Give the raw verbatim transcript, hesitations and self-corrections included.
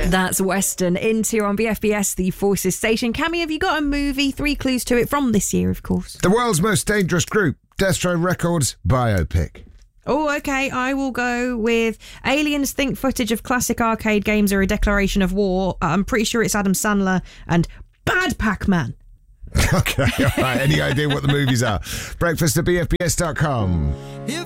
That's Western Into on B F B S, the Forces station. Cammy, have you got a movie? Three clues to it from this year, of course. The world's most dangerous group, Destro Records biopic. Oh, okay. I will go with aliens think footage of classic arcade games are a declaration of war. I'm pretty sure it's Adam Sandler and Bad Pac-Man. Okay, all right. Any idea what the movies are? Breakfast at B F B S dot com. If